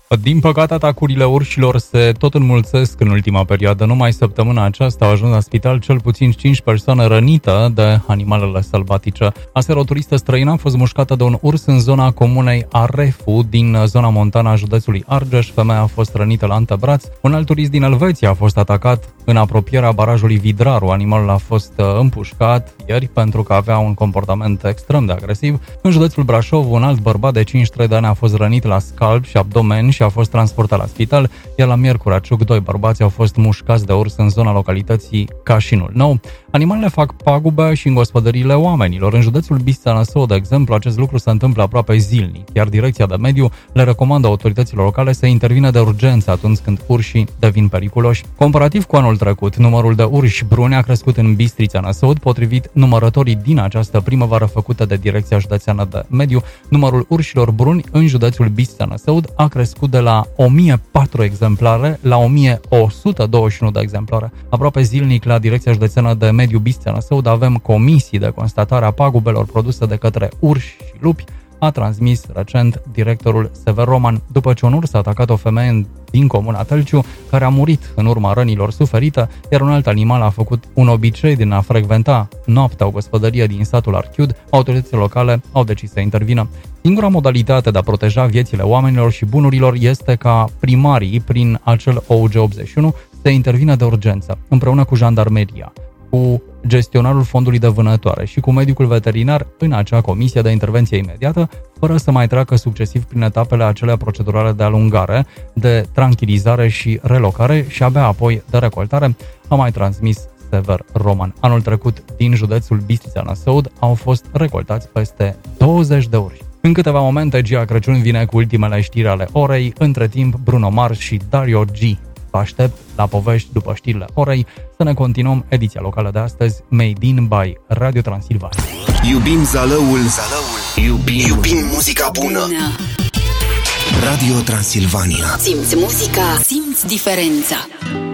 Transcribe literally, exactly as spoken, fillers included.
Din păcate, atacurile urșilor se tot înmulțesc în ultima perioadă. Numai săptămâna aceasta au ajuns la spital cel puțin cinci persoane rănite de animalele sălbatice. Aseară, o turistă străină a fost mușcată de un urs în zona comunei Arefu, din zona montană a județului Argeș. Femeia a fost rănită la antebraț. Un alt turist din Elveția a fost atacat în apropierea barajului Vidraru. Animalul a fost împușcat ieri pentru că avea un comportament extrem de agresiv. În județul Brașov, un alt bărbat de cincizeci și trei de ani a fost rănit la scalp și abdomen și a fost transportat la spital, iar la Miercurea Ciuc, doi bărbați au fost mușcați de urs în zona localității Cașinul Nou. Animalele fac pagube și în gospodăriile oamenilor. În județul Bistrița-Năsăud, de exemplu, acest lucru se întâmplă aproape zilnic, iar Direcția de Mediu le recomandă autorităților locale să intervină de urgență atunci când urșii devin periculoși. Comparativ cu anul trecut, numărul de urși bruni a crescut în Bistrița-Năsăud. Potrivit numărătorii din această primăvară făcută de Direcția Județeană de Mediu, numărul urșilor bruni în județul Bistrița-Năsăud a crescut de la o mie patru exemplare la o mie o sută douăzeci și unu de exemplare. Aproape zilnic la Direcția Județeană de Mediu Bistrița-Năsăud avem comisii de constatare a pagubelor produse de către urși și lupi, a transmis recent directorul Sever Roman, după ce un urs a atacat o femeie din comuna Tălciu, care a murit în urma rănilor suferite, iar un alt animal a făcut un obicei din a frecventa noaptea o gospodărie din satul Archiud. Autoritățile locale au decis să intervină. Singura modalitate de a proteja viețile oamenilor și bunurilor este ca primarii, prin acel O U G optzeci și unu, să intervină de urgență, împreună cu jandarmeria, cu gestionarul fondului de vânătoare și cu medicul veterinar în acea comisie de intervenție imediată, fără să mai treacă succesiv prin etapele acelea procedurale de alungare, de tranquilizare și relocare și abia apoi de recoltare, a mai transmis Sever Roman. Anul trecut, din județul Bistrița-Năsăud, au fost recoltați peste douăzeci de urși. În câteva momente, Gia Crăciun vine cu ultimele știri ale orei. Între timp, Bruno Mars și Dario G. Vă aștept la povești după știrile orei. Să ne continuăm ediția locală de astăzi, Made in by Radio Transilvania. Iubim Zalăul, Zalăul. Iubim, Iubim muzica bună. bună. Radio Transilvania. Simți muzica, simți diferența.